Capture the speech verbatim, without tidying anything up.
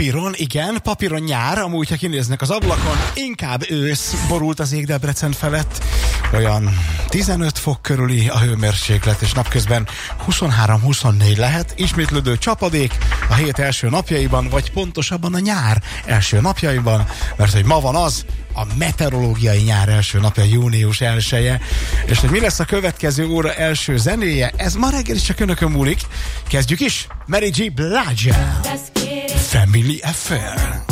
papíron, igen, papíron nyár, amúgy, ha kinéznek az ablakon, inkább ősz borult az ég Debrecen felett. Olyan tizenöt fok körüli a hőmérséklet, és napközben huszonhárom-huszonnégy lehet. Ismétlődő csapadék a hét első napjaiban, vagy pontosabban a nyár első napjaiban, mert hogy ma van az, a meteorológiai nyár első napja, június elseje. És hogy mi lesz a következő óra első zenéje, ez ma reggel is csak önökön múlik. Kezdjük is! Mary J. Blige, Family Affair.